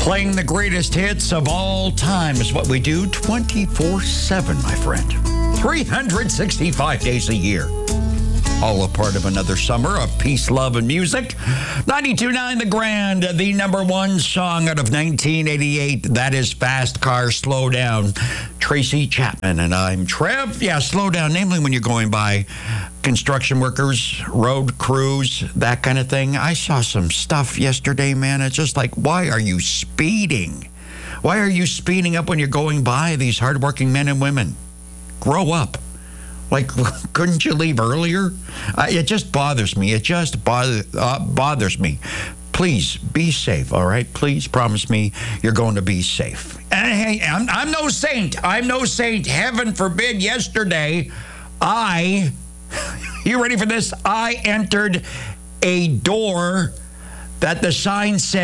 Playing the greatest hits of all time is what we do 24/7, my friend. 365 days a year. All a part of another summer of peace, love, and music. 92.9 The Grand, the number one song out of 1988. That is Fast Car, Slow Down. Tracy Chapman and I'm Trev. Yeah, slow down, namely when you're going by construction workers, road crews, that kind of thing. I saw some stuff yesterday, man. It's just like, why are you speeding? Why are you speeding up when you're going by these hardworking men and women? Grow up. Like, couldn't you leave earlier? It just bothers me. It just bothers me. Please be safe, all right? Please promise me you're going to be safe. And hey, I'm no saint. I'm no saint. Heaven forbid, yesterday, you ready for this? I entered a door that the sign said,